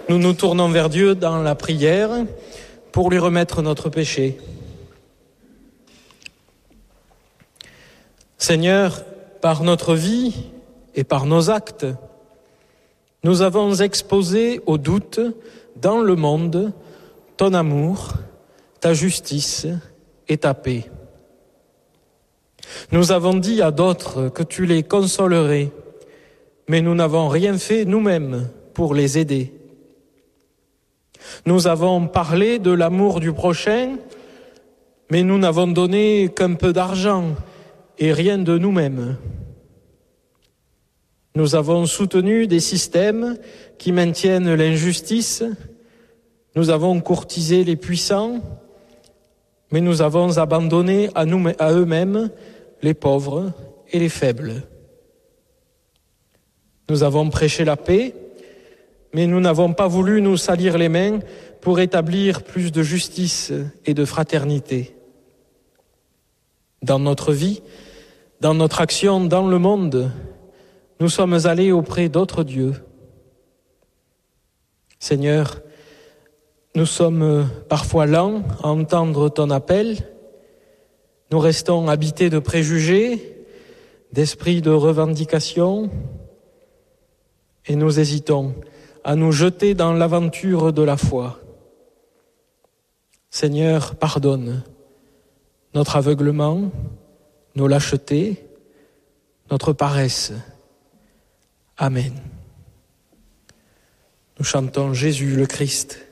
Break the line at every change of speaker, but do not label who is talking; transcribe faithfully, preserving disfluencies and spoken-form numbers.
Nous nous tournons vers Dieu dans la prière pour lui remettre notre péché. Seigneur, par notre vie et par nos actes, nous avons exposé au doute dans le monde ton amour, ta justice et ta paix. Nous avons dit à d'autres que tu les consolerais, mais nous n'avons rien fait nous-mêmes pour les aider. Nous avons parlé de l'amour du prochain, mais nous n'avons donné qu'un peu d'argent et rien de nous-mêmes. Nous avons soutenu des systèmes qui maintiennent l'injustice, nous avons courtisé les puissants, mais nous avons abandonné à, nous, à eux-mêmes les pauvres et les faibles. Nous avons prêché la paix, mais nous n'avons pas voulu nous salir les mains pour établir plus de justice et de fraternité. Dans notre vie, dans notre action dans le monde, nous sommes allés auprès d'autres dieux. Seigneur, nous sommes parfois lents à entendre ton appel. Nous restons habités de préjugés, d'esprits de revendication, et nous hésitons à nous jeter dans l'aventure de la foi. Seigneur, pardonne notre aveuglement, nos lâchetés, notre paresse. Amen. Nous chantons Jésus le Christ.